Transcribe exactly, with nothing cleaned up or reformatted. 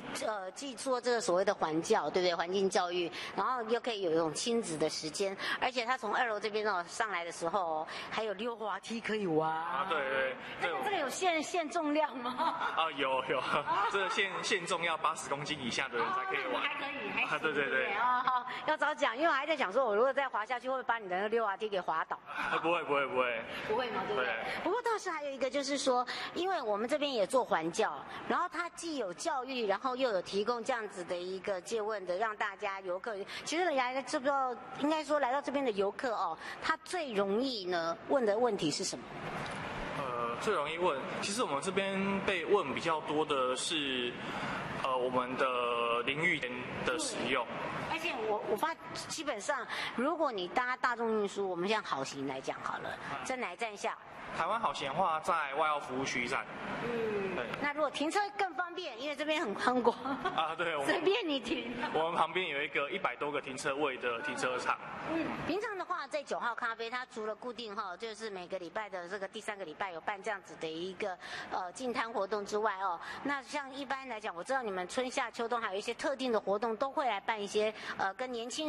呃，既做这个所谓的环教，对不对？环境教育，然后又可以有一种亲子的时间，而且他从二楼这边哦上来的时候、哦，还有溜滑梯可以玩。 啊，对对对。 这个有限限重量吗？ 啊，有有，这个限限重要八十公斤以下的人才可以玩。 哦、还可以，还啊，对对对。 哦，好，要早讲，因为我还在想说，我如果再滑下去，会不会把你的那个溜滑梯给滑倒？ 啊，不会不会不会。 不会吗？对不对？不过倒是还有一个，就是说，因为我们这边也做环教，然后它既有教育，然后又有提供这样子的一个借问的，让大家游客，其实来这边应该说来到这边的游客哦，他最容易呢问的问题是什么？ 呃，最容易问，其实我们这边被问比较多的是，呃，我们的淋浴间的使用。 而且我我发基本上，如果你搭大众运输，我们像好行来讲好了，在哪一站下？ 台湾好行的话，在外澳服务区站。 嗯，对。那如果停车更方便，因为这边很宽广。 啊，对，我们随便你停。 我们旁边有一个一百多个停车位的停车场。 嗯，平常的话，在九号咖啡，它除了固定哈，就是每个礼拜的这个第三个礼拜有办这样子的一个呃进摊活动之外哦，那像一般来讲，我知道你们春夏秋冬还有一些特定的活动，都会来办一些呃跟年轻